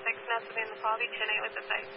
6 Nelson in the Palm Beach, and 8 with the site.